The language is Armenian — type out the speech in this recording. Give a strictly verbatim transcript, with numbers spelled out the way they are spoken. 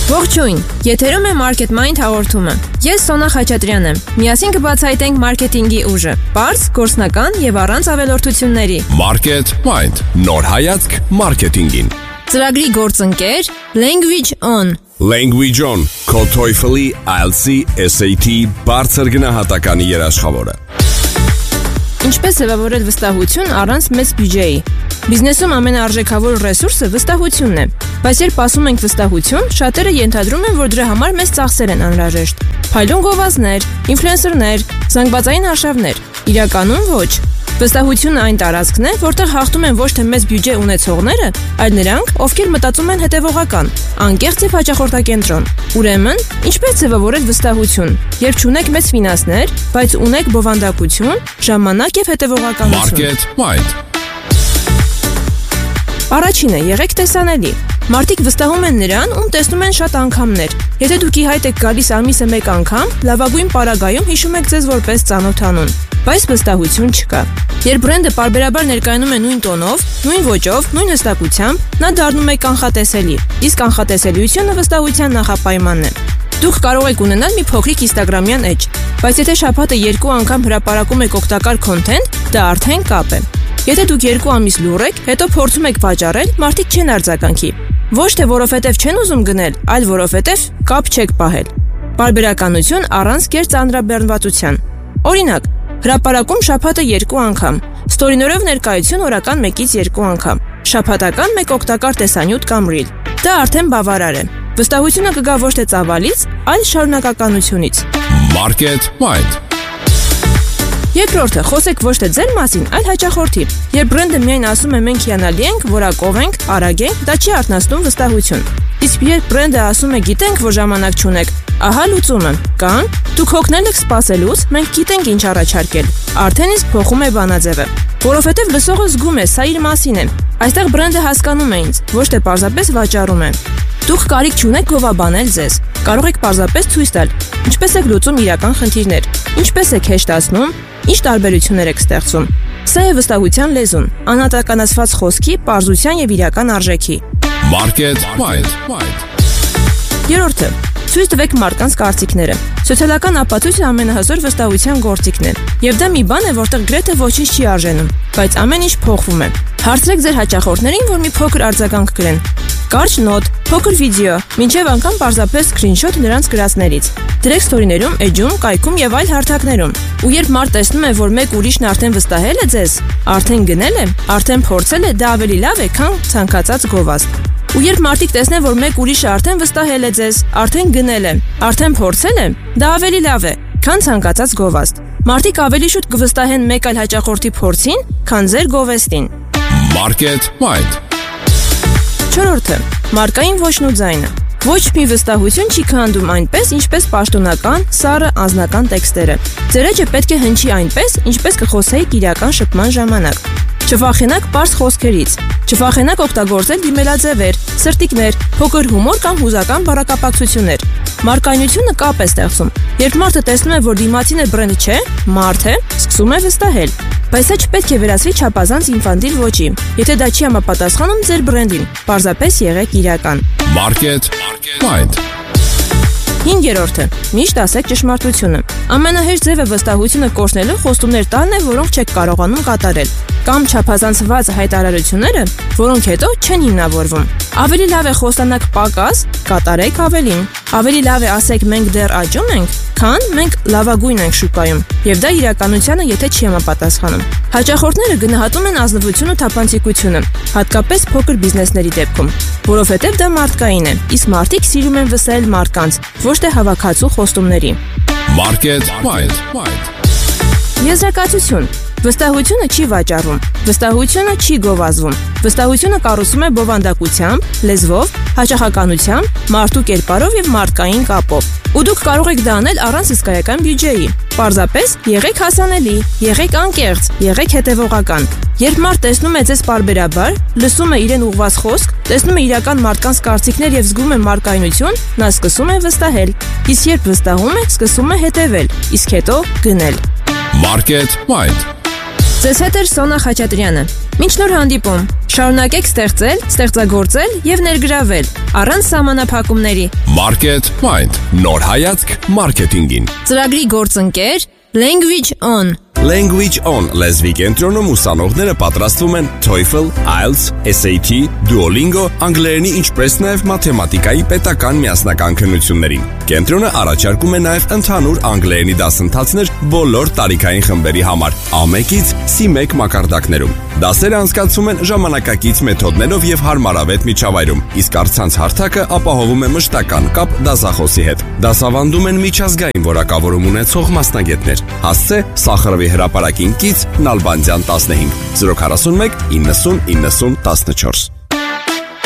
Ողջույն, եթերում է Market Mind հաղորդումը։ Ես Սոնա Խաչատրյանն եմ։ Միասին կբացահայտենք մարքեթինգի ուժը, պարզ, գործնական եւ առանց ավելորդությունների։ Market Mind, նոր հայացք մարքեթինգին։ Ծրագրի գործընկեր Language On։ Language On, քո TOEFL-ի, I E L T S-ի, S A T բարձր գնահատականի երաշխավորը։ Ինչպես ձևավորել վստահություն առանց մեծ բյուջեի։ Բիզնեսում ամենաարժեքավոր ռեսուրսը վստահությունն է, բայց երբ ասում ենք վստահություն, շատերը ենթադրում են, որ դրա համար մեծ ծախսեր են անհրաժեշտ։ Փայլուն գովազդներ, ինֆլուենսերներ, զանգվածային արշավներ։ Իրականում ոչ։ Վստահությունը այն տարածքն է, որտեղ հաղթում են ոչ թե մեծ բյուջե ունեցողները, այլ նրանք, ովքեր մտածում են հետևողական, անկեղծ եւ հաճախորդակենտրոն։ Ուրեմն, ինչպես ձևավորել վստահություն, երբ չունեք մեծ ֆինանսներ, բայց ունեք բովանդակություն, ժամանակ եւ հետևողականություն։ Market Mind։ Առաջինը, եղեք տեսանելի։ Մարդիկ վստահում են նրան, ում տեսնում են շատ անգամներ։ Եթե դուք ի հայտ եք գալիս ամիսը մեկ անգամ, լավագույն պարագայում հիշում եք ձեզ որպես ծանոթանուն, բայց վստահություն չկա։ Երբ բրենդը պարբերաբար ներկայանում է նույն տոնով, նույն ոճով, նույն հստակությամբ, նա դառնում է կանխատեսելի, իսկ կանխատեսելիությունը վստահության նախապայմանն է։ Դուք կարող եք ունենալ մի փոքրիկ Instagram-յան էջ, բայց եթե շաբաթը երկու անգամ հրապարակում եք օգտակար քոնթենթ, դա արդեն կապ է։ Եթե դուք երկու ամիս լուռ եք, հետո փորձում եք վաճառել, մարդիկ չեն արձագանքի։ Ոչ թե որովհետև չեն ուզում գնել, այլ որովհետև կապ չեք պահել։ Պարբերականություն առանց կերտ ծանրաբեռնվածության։ Օրինակ, հրապարակում շաբաթը երկու անգամ, ստորիներով ներկայություն օրական մեկից երկու անգամ, շաբաթական մեկ օգտակար տեսանյութ կամ reel։ Դա արդեն բավարար է։ Վստահությունը կգա ոչ թե ծավալից, այլ շարունակականությունից։ Market Mind։ Երկրորդը, խոսեք ոչ թե ձեր մասին, այլ հաճախորդի։ Երբ բրենդը միայն ասում է մենք հիանալի ենք, որակով ենք, արագ ենք, դա չի արթնացնում վստահություն։ Իսկ երբ բրենդը ասում է գիտենք, որ ժամանակ չունեք, ահա լուծումը։ Կան, դուք հոգնել եք սպասելուց, մենք գիտենք ինչ առաջարկել։ Արդեն իսկ փոխում է բանաձևը։ Որովհետև լսողը զգում է, սա իր մասին է։ Այստեղ բրենդը հասկանում է ինձ, ոչ թե պարզապես վաճառում է։ Դուք կարիք չունեք գովաբանել ձեզ։ Կարող եք պարզապես ցույց տալ, ինչպես եք լուծում իրական խնդիրներ, ինչպես եք հեշտացնում, ինչ տարբերություններ եք ստեղծում։ Սա է վստահության լեզուն, անհատականացված խոսքի, պարզության եւ իրական արժեքի։ Market Mind։ Երրորդը, ցույց տվեք մարդկանց կարծիքները։ Սոցիալական ապացույցը ամենահզոր վստահության գործիքն է, եւ դա մի բան է, որտեղ գրեթե ոչինչ չի արժենում, բայց ամեն ինչ փոխվում է։ Հարցրեք ձեր հաճախորդներին, որ մի փոքր արձագանք գրեն։ Կարճ նոտ, փոքր վիդեո, մինչև անգամ պարզապես սկրինշոթ նրանց գրածներից։ Դրեք ստորիներում, էջում, կայքում եւ այլ հարթակներում։ Ու երբ մարդ տեսնում է, որ մեկ ուրիշն արդեն վստահել է ձեզ, արդեն գնել է, արդեն փորձել է, դա ավելի լավ է, քան ցանկացած գովազդ։ Ու երբ մարդիկ տեսնեն, որ մեկ ուրիշը արդեն վստահել է ձեզ, արդեն գնել է, արդեն փորձել է, դա ավելի լավ է, քան ցանկացած գովազդ։ Մարդիկ ավելի շուտ կվստահեն մեկ այլ հաճախորդի փորձին, քան ձեր գովեստին։ Market Mind։ Չորրորդը, մարկային ոճն ու ձայնը։ Ոչ մի վստահություն չի քանդում այնպես, ինչպես պաշտոնական, սառը անձնական տեքստերը։ Ձեր էջը պետք է հնչի այնպես, ինչպես կխոսեիք իրական շփման ժամանակ։ Չվախենաք պարզ խոսքերից։ Չվախենաք օգտագործել դիմելաձևեր, սրտիկներ, փոքր հումոր կամ հուզական բառակապակցություններ։ Մարկայնությունը կապ է ստեղծում։ Երբ մարդը տեսնում է, որ դիմացինը բրենդ չէ, մարդ է, սկսում է վստահել։ Բայց դա չպետք է վերածվի չափազանց ինֆանտիլ ոճի։ Եթե դա չի համապատասխանում ձեր բրենդին, պարզապես եղեք իրական։ Market Mind։ Հինգերորդը, միշտ ասեք ճշմարտությունը։ Ամենահեշտ ձևը վստահությունը կորցնելու խոստումներ տալն է, որոնք չեք կարողանում կատարել, կամ չափազանցված հայտարարությունները, որոնք հետո չեն հիմնավորվում։ Ավելի լավ է խոստանաք պակաս, կատարեք ավելին։ Ավելի լավ է ասեք մենք դեռ աճում ենք, քան մենք լավագույն ենք շուկայում, եւ դա իրականությանը եթե չի համապատասխանում։ Հաճախորդները գնահատում են ազնվություն ու թափանցիկությունը, հատկապես փոքր բիզնեսների դեպքում, որովհետև դա մարդկային է, իսկ մարդիկ սիրում են վստահել մարդկանց, ոչ թե հավաքածու խոստումների։ Market Mind։ Եզրակացություն։ Վստահությունը չի վաճառվում, վստահությունը չի գովազդվում։ Վստահությունը կառուցվում է բովանդակությամբ, լեզվով, հաճախականությամբ, մարդու կերպարով եւ մարդկային կապով։ Ու դուք կարող եք դա անել առանց հսկայական բյուջեի։ Պարզապես եղեք հասանելի, եղեք անկեղծ, եղեք հետևողական։ Երբ մարդ տեսնում է ձեզ պարբերաբար, լսում է իրեն ուղղված խոսք, տեսնում է իրական մարդկանց կարծիքներ եւ զգում է մարկայնություն, նա սկսում է վստահել։ Իսկ երբ վստահում է, սկսում է հետևել, իսկ հետո գնել։ Market Mind։ Ձեզ հետ է Սոնա Խաչատրյանը։ Մինչ նոր հանդիպում, շարունակեք ստեղծել, ստեղծագործել և ներգրավել, առանց սահմանափակումների։ Market Mind. Նոր հայացք մարքեթինգին։ Ծրագրի գործընկեր Language On։ Language On լեզվի կենտրոնում ուսանողները պատրաստվում են TOEFL, IELTS, S A T, Duolingo, անգլերենի ինչպես նաև մաթեմատիկայի պետական միասնական քննություններին։ Կենտրոնը առաջարկում է նաև ընդհանուր անգլերենի դասընթացներ բոլոր տարիքային խմբերի համար, A one-ից C one մակարդակներում։ Դասերը անցկացվում են ժամանակակից մեթոդներով եւ հարմարավետ միջավայրում, իսկ առցանց հարթակը ապահովում է մշտական կապ դասախոսի հետ։ Դասավանդում են միջազգային որակավորում ունեցող մասնագետներ։ Հասցե Սախարովի հրապարակին կից Նալբանդյան տասնհինգ, zero four one ninety ninety ninety four։